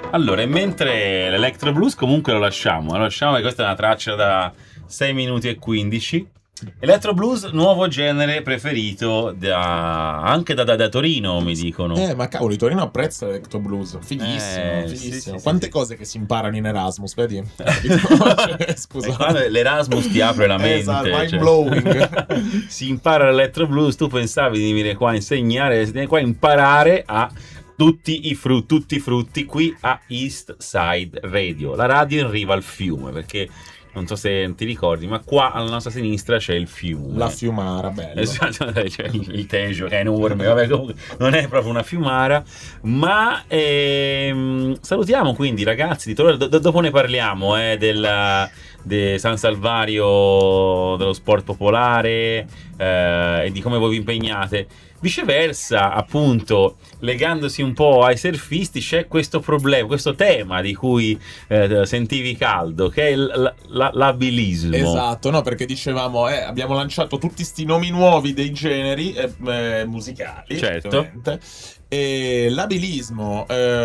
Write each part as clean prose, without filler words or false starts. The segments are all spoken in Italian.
Allora, e mentre l'Electro Blues comunque lo lasciamo perché questa è una traccia da 6 minuti e 15. Electro Blues, nuovo genere preferito anche da Torino, mi dicono. Ma cavolo, Torino apprezza l'Electro Blues. Fighissimo, fighissimo. Sì, Quante sì. cose che si imparano in Erasmus, vedi? Scusa. Quando l'Erasmus ti apre la mente. Esatto, mind blowing. Si impara l'Electro Blues, tu pensavi di venire qua a insegnare, vieni qua a imparare a tutti i frutti qui a East Side Radio, la radio in riva al fiume, perché non so se ti ricordi, ma qua alla nostra sinistra c'è il fiume. La Fiumara, bello. Esatto, c'è il Tejo che è enorme, vabbè, comunque non è proprio una fiumara, ma salutiamo quindi ragazzi di Torino, dopo ne parliamo di San Salvario, dello sport popolare e di come voi vi impegnate. Viceversa, appunto, legandosi un po' ai surfisti, c'è questo problema, questo tema di cui sentivi caldo, che è l'abilismo. Esatto, no, perché dicevamo, abbiamo lanciato tutti sti nomi nuovi dei generi musicali, certo, ovviamente. E l'abilismo,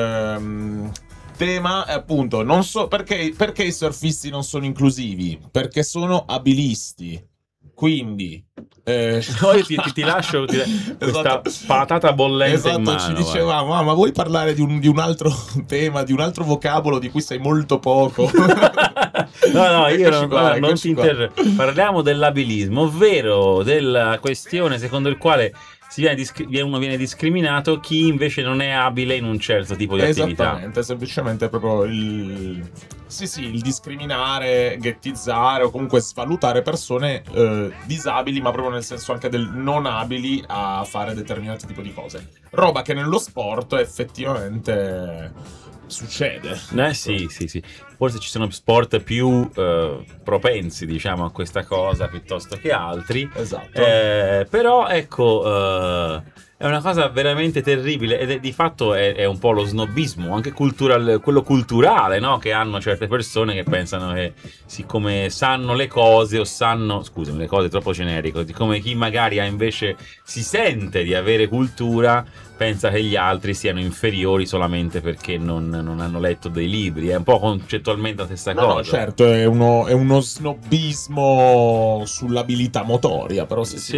tema appunto, non so perché i surfisti non sono inclusivi, perché sono abilisti. Quindi io ti lascio questa patata bollente in mano. Ci dicevamo, ma vuoi parlare di un altro tema, di un altro vocabolo di cui sai molto poco? No, io non ti interrompo. Parliamo dell'abilismo, ovvero della questione secondo il quale uno viene discriminato chi invece non è abile in un certo tipo di attività. Esattamente, semplicemente proprio il discriminare, ghettizzare o comunque svalutare persone disabili, ma proprio nel senso anche del non abili a fare determinati tipi di cose. Roba che nello sport effettivamente succede. Sì. Forse ci sono sport più propensi, diciamo, a questa cosa piuttosto che altri. Esatto. Però ecco, è una cosa veramente terribile ed di fatto è un po' lo snobismo, anche quello culturale, no? Che hanno certe persone che pensano che siccome sanno le cose o sanno, scusami, le cose troppo generico, come chi magari invece si sente di avere cultura, pensa che gli altri siano inferiori solamente perché non hanno letto dei libri. È un po' concettualmente la stessa cosa. No, certo, è uno snobismo sull'abilità motoria, però sì.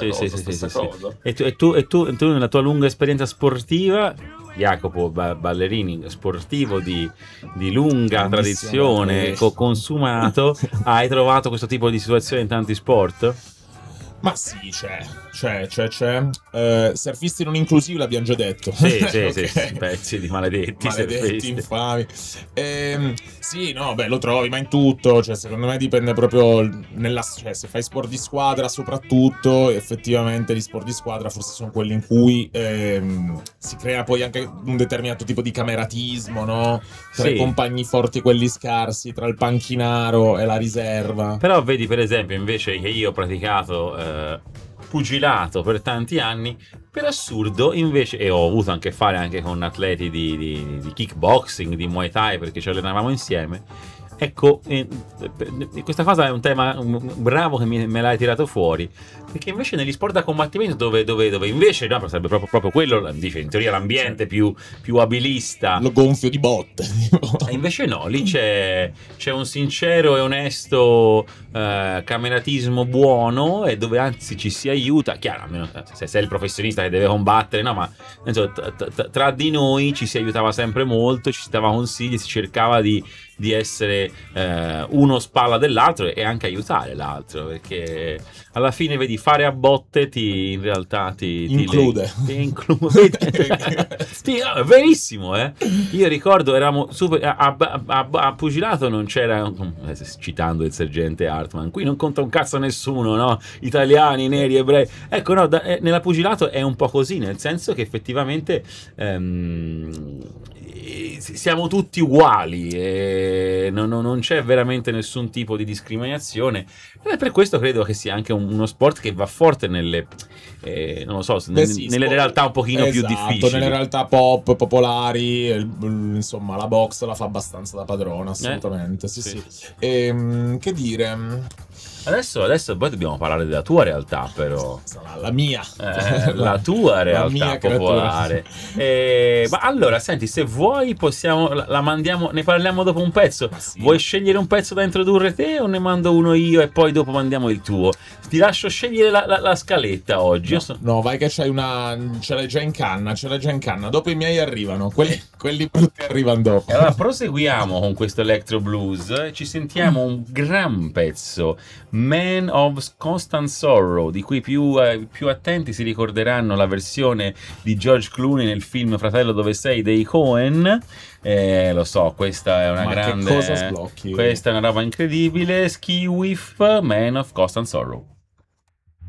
E tu nella tua lunga esperienza sportiva, Jacopo Ballerini, sportivo di lunga tradizione, consumato, hai trovato questo tipo di situazione in tanti sport? Ma sì, c'è. Surfisti non inclusivi l'abbiamo già detto. Sì, pezzi di maledetti infami. Sì, no, beh, lo trovi, ma in tutto. Cioè, secondo me dipende proprio cioè, se fai sport di squadra, soprattutto, effettivamente gli sport di squadra forse sono quelli in cui si crea poi anche un determinato tipo di cameratismo, no? Tra i compagni forti e quelli scarsi, tra il panchinaro e la riserva. Però vedi, per esempio, invece che io ho praticato pugilato per tanti anni, per assurdo invece, e ho avuto anche a fare anche con atleti di kickboxing, di Muay Thai, perché ci allenavamo insieme. Ecco, questa cosa è un tema bravo che me l'hai tirato fuori, perché invece negli sport da combattimento dove invece no, sarebbe proprio quello, dice in teoria l'ambiente più abilista, lo gonfio di botte, e invece no, lì c'è un sincero e onesto cameratismo buono, e dove anzi ci si aiuta, chiaro, almeno se sei il professionista che deve combattere, no, ma tra di noi ci si aiutava sempre molto, ci si dava consigli, si cercava di essere uno spalla dell'altro e anche aiutare l'altro, perché alla fine vedi, fare a botte in realtà ti include. Sì, no, è verissimo, io ricordo eravamo super a pugilato, non c'era, citando il sergente Hartman, qui non conta un cazzo nessuno, no? Italiani, neri, ebrei, ecco, no, nella pugilato è un po' così, nel senso che effettivamente siamo tutti uguali e non c'è veramente nessun tipo di discriminazione, e per questo credo che sia anche uno sport che va forte nelle non lo so, nelle realtà un pochino più difficili, nelle realtà popolari, insomma la box la fa abbastanza da padrona, assolutamente. Sì. Che dire, Adesso poi dobbiamo parlare della tua realtà, però. La mia. La tua realtà mia popolare. Ma allora, senti, se vuoi possiamo, la mandiamo, ne parliamo dopo un pezzo. Sì. Vuoi scegliere un pezzo da introdurre te o ne mando uno io e poi dopo mandiamo il tuo? Ti lascio scegliere la scaletta oggi. No, vai che ce l'hai già in canna, Dopo i miei arrivano, quelli brutti arrivano dopo. Allora proseguiamo con questo Electro Blues. Ci sentiamo un gran pezzo, Man of Constant Sorrow, di cui più attenti si ricorderanno la versione di George Clooney nel film Fratello dove sei dei Coen. Lo so, questa è una grande. Che cosa sblocchi? Questa è una roba incredibile. Ski With Man of Constant Sorrow.